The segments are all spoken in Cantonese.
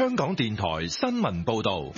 香港電台新聞報道。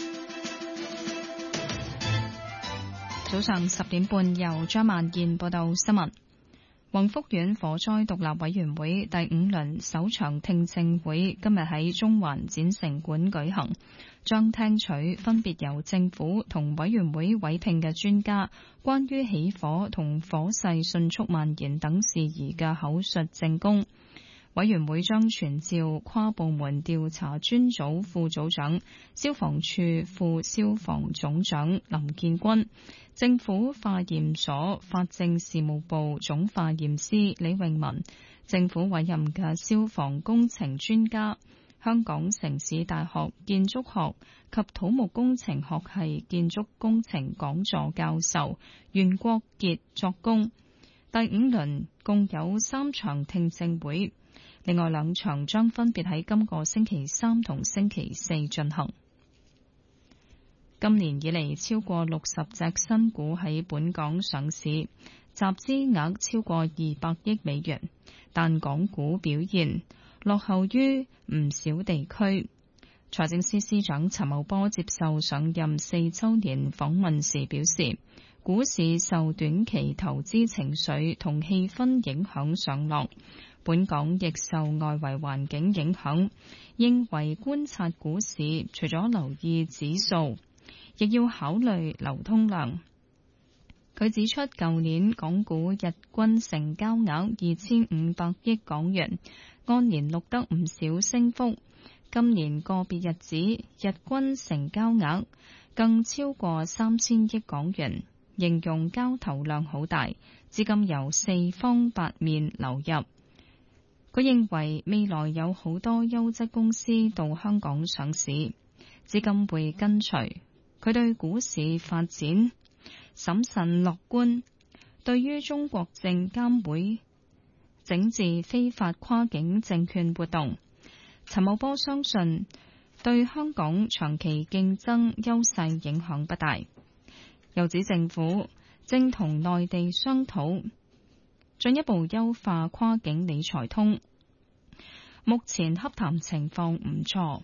早上10點半，由張曼燕報道新聞。宏福苑火災獨立委員會第5輪首場聽證會今日喺中環展城館舉行，將聽取分別由政府同委員會委聘嘅專家關於起火同火勢迅速蔓延等事宜嘅口述證供。委員會將傳召跨部門調查專組副組長、消防處副消防總長林建軍、政府化驗所法證事務部總化驗師李永文、政府委任嘅消防工程專家、香港城市大學建築學及土木工程學系建築工程講座教授袁國傑作供。第5輪共有3場聽證會。另外2場將分別喺今個星期3同星期4進行。今年以嚟，超過60隻新股喺本港上市，集資額超過200億美元，但港股表現落後於唔少地區。財政司司長陳茂波接受上任4週年訪問時表示，股市受短期投資情緒同氣氛影響上落，本港亦受外圍環境影響，認為觀察股市除咗留意指數，亦要考慮流通量。佢指出，舊年港股日均成交額2500億港元，按年錄得唔少升幅。今年個別日子日均成交額更超過3000億港元，形容交投量好大，資金由四方八面流入。佢認為未來有好多優質公司到香港上市，資金會跟隨。佢對股市發展審慎樂觀，對於中國證監會整治非法跨境證券活動，陳茂波相信對香港長期競爭優勢影響不大。又指政府正同內地商討進一步優化跨境理財通，目前洽談情況唔錯。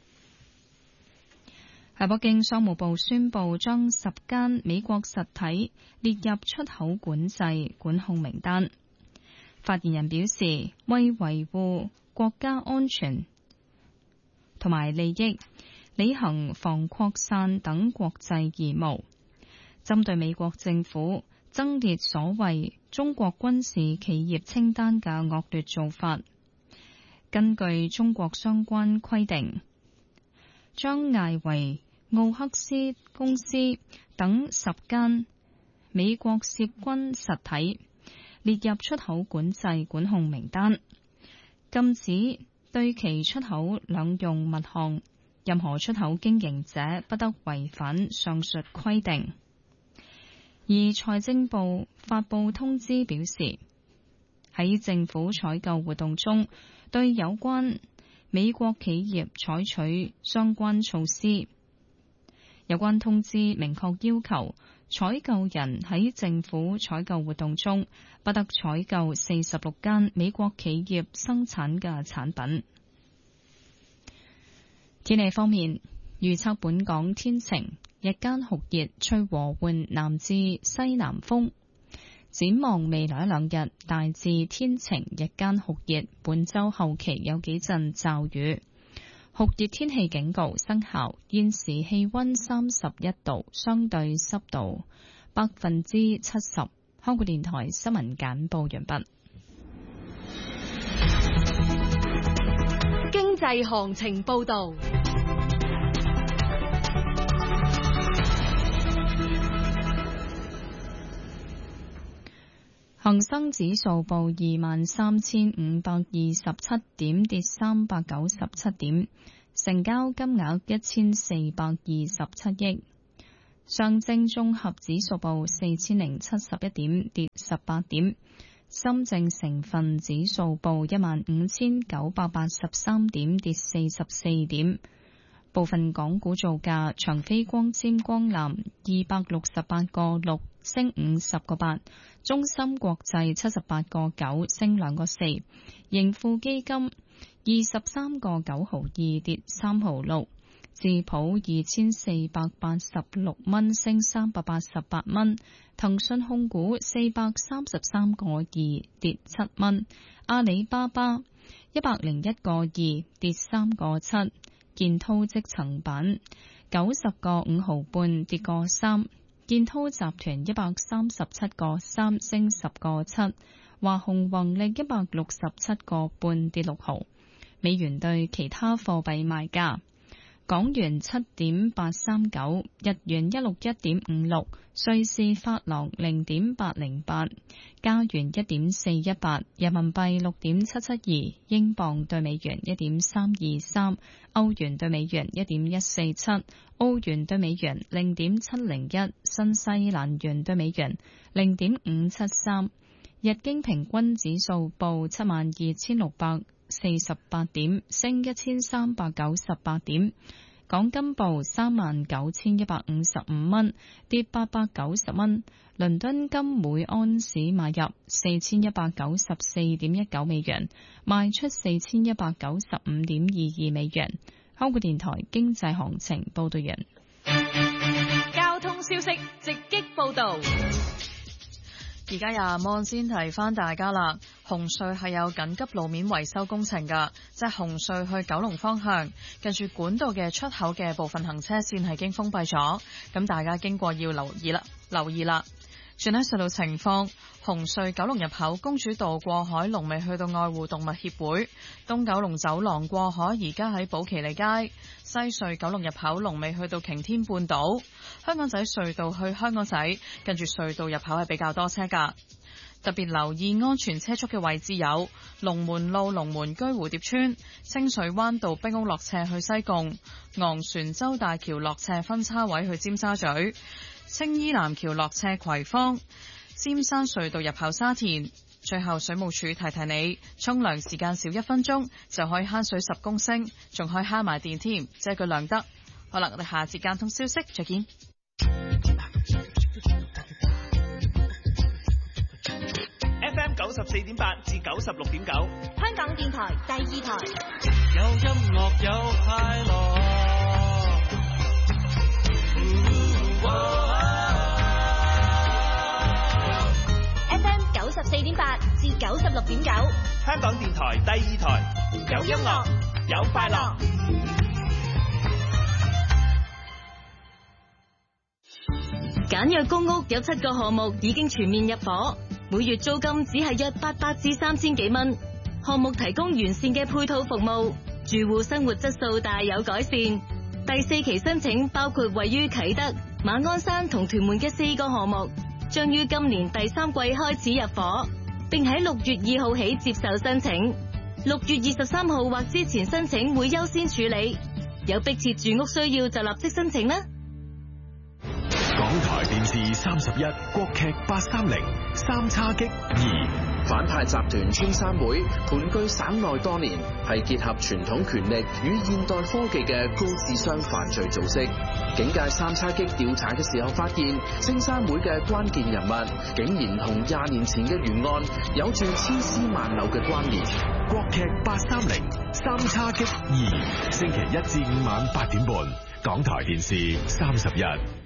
喺北京，商務部宣布將10間美國實體列入出口管制管控名單。發言人表示，為維護國家安全同埋利益，履行防擴散等國際義務，針對美國政府增列所謂中國軍事企業清單嘅惡劣做法，根據中國相關規定，將艾維奧克斯公司等10間美國涉軍實體列入出口管制管控名單，禁止對其出口兩用物項，任何出口經營者不得違反上述規定。而財政部發布通知表示，喺政府採購活動中，對有關美國企業採取相關措施。有關通知明確要求，採購人喺政府採購活動中不得採購46間美國企業生產嘅產品。天氣方面，預測本港天晴，日間酷熱，吹和緩南至西南風。展望未來2日，大致天晴，日間酷熱，本週後期有幾陣驟雨。酷熱天氣警告生效，現時氣溫31度，相對濕度70%。香港電台新聞簡報完畢。 經濟行情報道。 恒生指數報23,527點，跌397點，成交金額1427億。上證綜合指數報4071點，跌18點。深證成分指數報15,983點，跌44點。部分港股造價：長飛光纖光纜268.6升50.8，中芯國際78.9升2.4，盈富基金 23個9毫2跌3毫6，智普2486蚊升388蚊，騰訊控股433個2跌7蚊，阿里巴巴101個2跌3個7，建滔積層板90個5毫半跌個3，建滔集團137個3升10個7，華虹宏力167個半跌6毫。美元對其他貨幣賣價：港元7.839，日元161.56，瑞士法郎0.808，加元1.418，人民幣6.772，英鎊對美元1.323，歐元對美元1.147，澳元對美元0.701，新西蘭元對美元0.573。日經平均指數報72,648點，升1398點。港金報39,155蚊，跌890蚊。倫敦金每安士買入4194.19美元，賣出4195.22美元。香港電台經濟行情報道員。 交通消息直擊報道。 而家阿望先提翻大家啦，紅隧係有緊急路面維修工程㗎，即係紅隧去九龍方向，近住管道嘅出口嘅部分行車線係已經封閉咗，咁大家經過要留意啦。轉喺隧道情況，紅隧九龍入口公主道過海龍尾去到愛護動物協會，東九龍走廊過海而家喺寶其利街，西隧九龍入口龍尾去到擎天半島，香港仔隧道去香港仔近住隧道入口係比較多車㗎，特別留意安全車速嘅位置有龍門路龍門居蝴蝶村、清水灣道冰屋落斜去西貢、昂船洲大橋落斜分叉位去尖沙咀、青衣南橋落斜葵芳、尖山隧道入口沙田。最後水務署提提你，沖涼時間少1分鐘就可以慳水10公升，仲可以慳埋電添，即係佢量得。好啦，我哋下節交通消息再見。 FM 94.8至96.9， 香港電台第2台。 有音樂有快樂。 FM 94.8至96.9， 香港電台第2台，有音樂有快樂。 簡約公屋有7個項目已經全面入伙，每月租金只係約800至3000幾蚊。項目提供完善嘅配套服務，住戶生活質素大有改善。第4期申請包括位於啟德、馬鞍山同屯門嘅4個項目，將於今年第3季開始入伙，並喺6月2號起接受申請。6月23號或之前申請會優先處理，有迫切住屋需要就立即申請啦。 港台電視31國劇830三叉戟2， 反派集團青山會盤踞省內多年，係結合傳統權力與現代科技嘅高智商犯罪組織。警界三叉戟調查嘅時候發現，青山會嘅關鍵人物竟然同20年前嘅懸案有住千絲萬縷嘅關聯。 國劇830三叉戟2，星期1至5晚8點半，港台電視31。